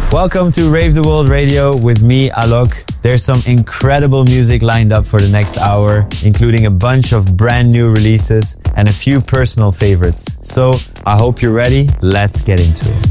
Welcome to Rave the World Radio with me, Alok. There's some incredible music lined up for the next hour, including a bunch of brand new releases and a few personal favorites. So I hope you're ready. Let's get into it.